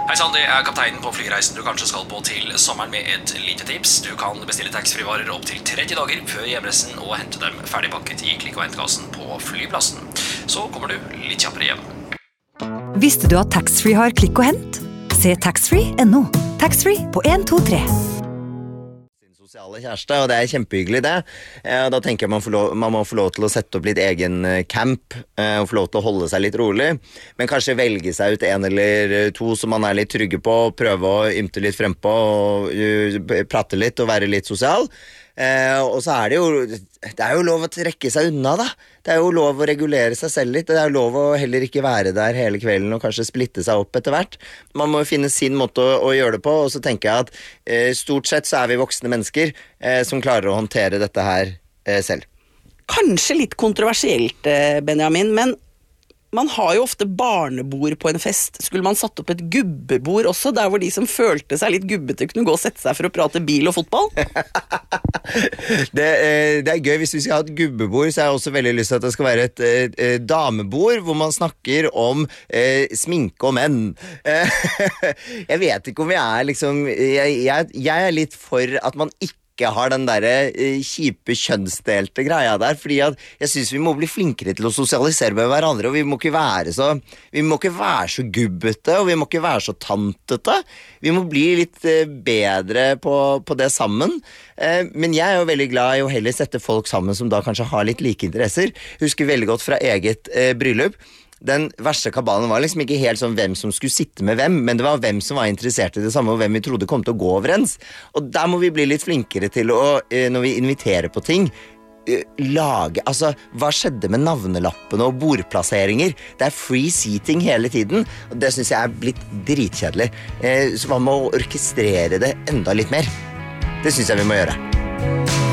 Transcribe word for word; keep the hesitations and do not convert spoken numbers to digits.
Hei Sandy, jeg er kapteinen på flyreisen du kanskje skal på til sommeren med et lite tips. Du kan bestille taxfree-varer opp til tretti dager før hjemreisen og hente dem ferdigpakket i klikk- og hentkassen på flyplassen. Så kommer du litt kjappere hjem. Visste du at taxfree har klikk og hent? Se taxfree punktum no. Taxfree på en to tre. Sosiale kjæreste, og det er kjempehyggelig det. Eh, da tenker jeg man, får lov, man må få lov til å sette opp litt egen camp, eh, og få lov til å holde seg litt rolig, men kanskje velge seg ut en eller to som man er litt trygge på, prøve å ymte litt frempå, og uh, prate litt og være litt sosial. Eh, og så er det jo det er jo lov å trekke seg unna da. Det er jo lov å regulere seg selv litt. Det er jo lov å heller ikke være der hele kvelden og kanskje splitte seg opp etter hvert. Man må jo finne sin måte å, å gjøre det på, og så tenker jeg at eh, stort sett så er vi voksne mennesker eh, som klarer å håndtere dette her eh, selv. Kanskje litt kontroversielt, eh, Benjamin, men man har jo ofte barnebord på en fest. Skulle man satt opp et gubbebord også, der hvor de som følte seg litt gubbete kunne gå og sette seg for å prate bil og fotball? det, eh, det er gøy. Hvis vi skal ha et gubbebord, så har jeg også veldig lyst til at det skal være et eh, damebord, hvor man snakker om eh, sminke og menn. jeg vet ikke om jeg er liksom jeg, jeg, jeg er litt for at man ikke ikke har den der eh, kjipe kjønnsdelte greia der, fordi at jeg synes vi må bli flinkere til å sosialisere med hverandre, og vi må ikke være så vi må ikke være så gubbete, og vi må ikke være så tantete. Vi må bli litt eh, bedre på, på det sammen. Eh, men jeg er jo veldig glad i å heller sette folk sammen som da kanskje har litt like interesser. Husker veldig godt fra eget eh, bryllup. Den verste kabalen var liksom ikke helt sånn hvem som skulle sitte med hvem, men det var hvem som var interessert i det samme, og hvem vi trodde kom til å gå overens. Og der må vi bli litt flinkere til å, når vi inviterer på ting, lage, altså, hva skjedde med navnelappene og bordplasseringer? Det er free seating hele tiden, og det synes jeg er blitt dritkjedelig. Så man må orkestrere det enda litt mer. Det synes jeg vi må gjøre.